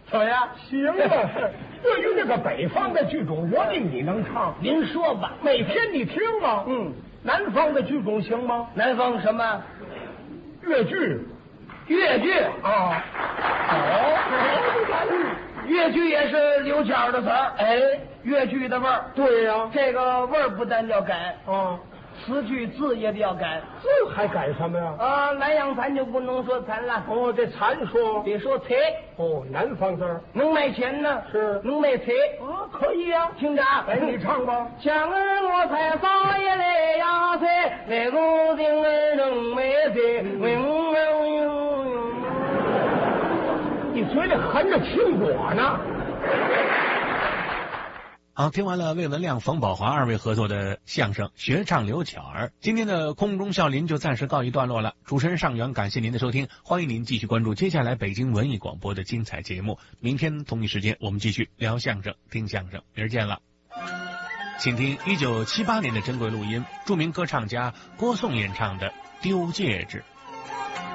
怎么样？ 行了。对于这个北方的剧种，我令你能唱， 您说吧。 每天你听吗？南方的剧种行吗？ 南方什么？ 越剧。 越剧啊。 越剧也是刘谦的词儿。哎，越剧的味儿。 对呀， 这个味儿不但要改啊， 词句字也得要改。 字还改什么呀？ 南阳咱就不能说残了。 哦，这残说得说财。 哦，南方字儿能卖钱呢， 是能卖财啊，可以呀。 听着， 哎，你唱吧。 像我才少爷来呀财，那个定儿能卖财， 你嘴里含着苹果呢。 好，听完了魏文亮、冯宝华二位合作的相声《学唱刘巧儿》，今天的空中笑林就暂时告一段落了。主持人尚元，感谢您的收听，欢迎您继续关注接下来北京文艺广播的精彩节目。明天同一时间，我们继续聊相声、听相声，明儿见了。请听1978年的珍贵录音，著名歌唱家郭颂演唱的《丢戒指》。